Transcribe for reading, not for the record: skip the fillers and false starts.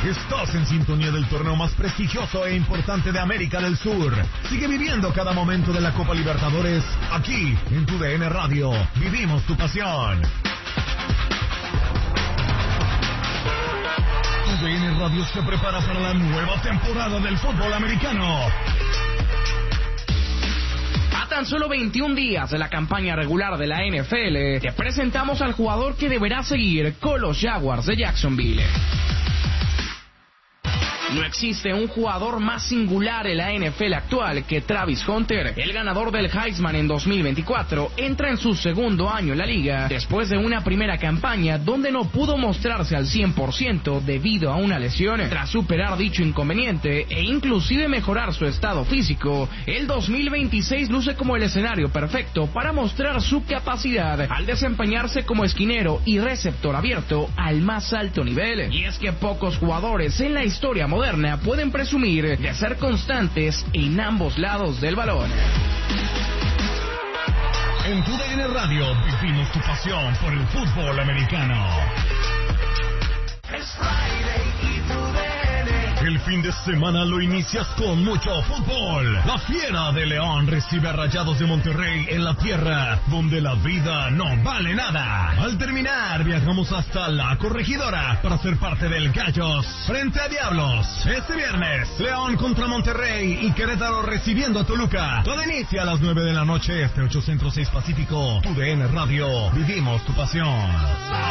Estás en sintonía del torneo más prestigioso e importante de América del Sur. Sigue viviendo cada momento de la Copa Libertadores aquí en tu DN Radio. Vivimos tu pasión. Tu DN Radio se prepara para la nueva temporada del fútbol americano. A tan solo 21 días de la campaña regular de la NFL, te presentamos al jugador que deberá seguir con los Jaguars de Jacksonville. No existe un jugador más singular en la NFL actual que Travis Hunter. El ganador del Heisman en 2024 entra en su segundo año en la liga después de una primera campaña donde no pudo mostrarse al 100% debido a una lesión. Tras superar dicho inconveniente e inclusive mejorar su estado físico, el 2026 luce como el escenario perfecto para mostrar su capacidad al desempeñarse como esquinero y receptor abierto al más alto nivel. Y es que pocos jugadores en la historia moderna pueden presumir de ser constantes en ambos lados del balón. En tu DN Radio vivimos tu pasión por el fútbol americano. Es Friday y tu DN. El fin de semana lo inicias con mucho fútbol. La Fiera de León recibe a Rayados de Monterrey en la tierra donde la vida no vale nada. Al terminar viajamos hasta La Corregidora para ser parte del Gallos frente a Diablos. Este viernes, León contra Monterrey y Querétaro recibiendo a Toluca. Todo inicia a las 9 de la noche, 8 Centro 6 Pacífico. Tu DN Radio, vivimos tu pasión.